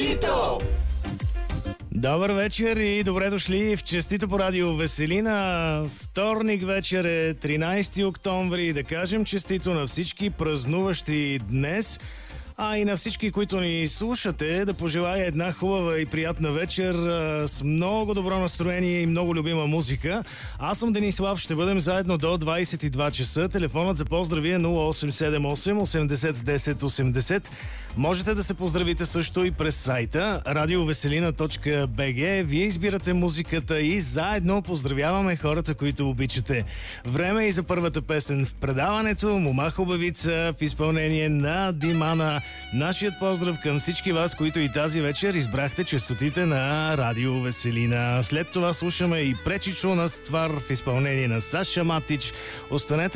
Честито! Добър вечер и добре дошли в Честито по радио Веселина. Вторник вечер е 13 октомври. Да кажем честито на всички празнуващи днес, а и на всички, които ни слушате, да пожелая една хубава и приятна вечер с много добро настроение и много любима музика. Аз съм Денислав, ще бъдем заедно до 22 часа. Телефонът за поздрави е 0878 80 10 80. Можете да се поздравите също и през сайта radioveselina.bg. Вие избирате музиката и заедно поздравяваме хората, които обичате. Време и за първата песен в предаването "Мома хубавица" в изпълнение на Димана. Нашият поздрав към всички вас, които и тази вечер избрахте честотите на Радио Веселина. След това слушаме и "Пречичо на ствар" в изпълнение на Саша Матич. Останете